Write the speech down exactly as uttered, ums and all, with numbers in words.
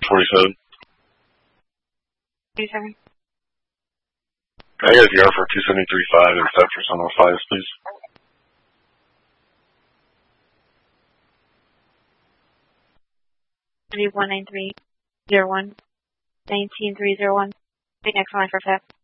forty-seven. forty-seven. I got V R for two seventy-three point five and set for some oh fives, please. one nine three zero one, nineteen three zero one. Next line for F F.